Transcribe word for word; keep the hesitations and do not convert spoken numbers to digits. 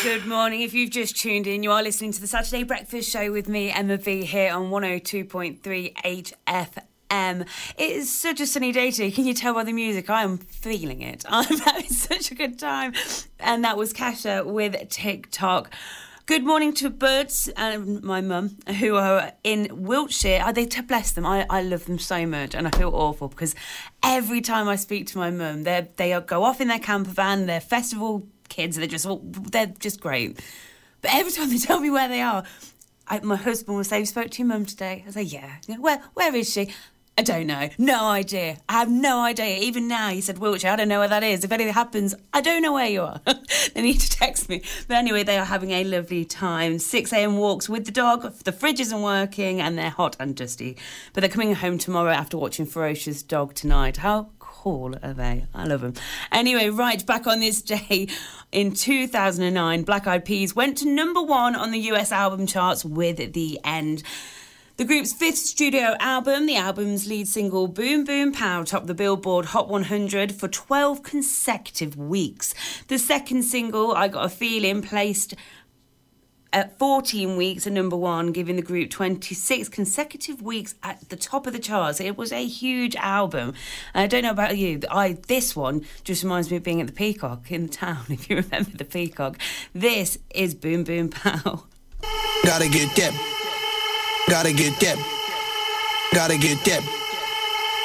Good morning. If you've just tuned in, you are listening to the Saturday Breakfast Show with me, Emma V, here on one oh two point three H F M. It is such a sunny day today. Can you tell by the music? I am feeling it. I'm having such a good time. And that was Kasha with TikTok. Good morning to Birds and my mum, who are in Wiltshire. Oh, they bless them. I, I love them so much, and I feel awful because every time I speak to my mum, they they go off in their camper van. They're festival kids. They're just they're just great. But every time they tell me where they are, I, my husband will say, "You spoke to your mum today?" I say, "Yeah." Where where is she? I don't know. No idea. I have no idea. Even now, he said, Wiltshire, I don't know where that is. If anything happens, I don't know where you are. They need to text me. But anyway, they are having a lovely time. six a.m. walks with the dog. The fridge isn't working and they're hot and dusty. But they're coming home tomorrow after watching Ferocious Dog tonight. How cool are they? I love them. Anyway, right, back on this day in two thousand nine, Black Eyed Peas went to number one on the U S album charts with The End. The group's fifth studio album, the album's lead single Boom Boom Pow, topped the Billboard Hot one hundred for twelve consecutive weeks. The second single, I Got a Feeling, placed at fourteen weeks at number one, giving the group twenty-six consecutive weeks at the top of the charts. It was a huge album. And I don't know about you, I this one just reminds me of being at the Peacock in the town, if you remember the Peacock. This is Boom Boom Pow. Gotta get that. Gotta get that, gotta get that.